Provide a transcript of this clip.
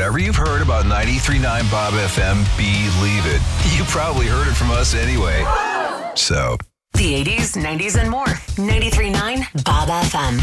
Whatever you've heard about 93.9 Bob FM, believe it. You probably heard it from us anyway. So. The 80s, 90s, and more. 93.9 Bob FM.